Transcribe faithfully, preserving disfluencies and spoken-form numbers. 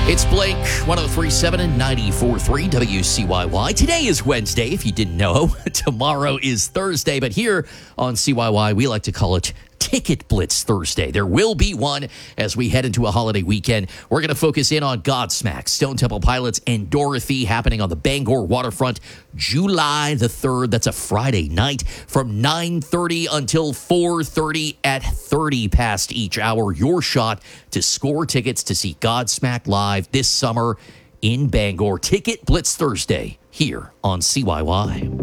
It's Blake, one oh three point seven and ninety-four point three W C Y Y. Today is Wednesday, if you didn't know. Tomorrow is Thursday, but here on C Y Y, we like to call it Ticket Blitz Thursday. There will be one as we head into a holiday weekend. We're going to focus in on Godsmack, Stone Temple Pilots, and Dorothy happening on the Bangor waterfront July the third. That's a Friday night from nine thirty until four thirty at thirty past each hour. Your shot to score tickets to see Godsmack live this summer in Bangor. Ticket Blitz Thursday here on C Y Y.